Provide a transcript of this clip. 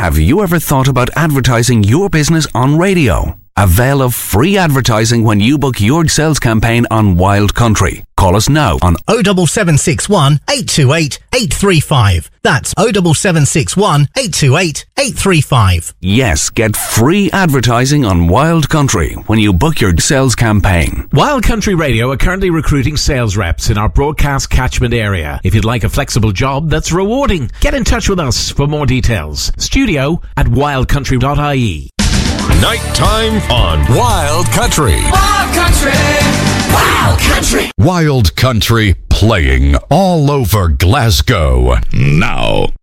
Have you ever thought about advertising your business on radio? Avail of free advertising when you book your sales campaign on Wild Country. Call us now on 07761 828 835. That's 07761 828 835. Yes, get free advertising on Wild Country when you book your sales campaign. Wild Country Radio are currently recruiting sales reps in our broadcast catchment area. If you'd like a flexible job that's rewarding, get in touch with us for more details. studio@wildcountry.ie. Nighttime on Wild Country. Wild Country. Wild Country. Wild Country playing all over Glasgow now.